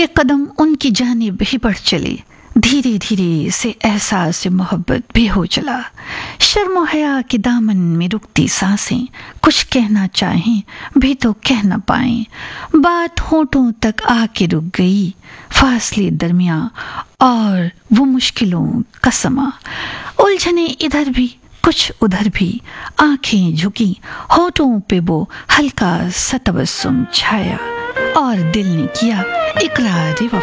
के कदम उनकी जानिब ही बढ़ चले। धीरे धीरे से एहसास मोहब्बत भी हो चला। शर्म और हया के दामन में रुकती सांसें, कुछ कहना चाहें भी तो कह न पाएं। बात होठों तक आके रुक गई, फासले दरमियां और वो मुश्किलों का समा। उलझने इधर भी कुछ उधर भी, आंखें झुकी, होठों पे वो हल्का सा तबस्सुम छाया और दिल ने किया इकरार वफा।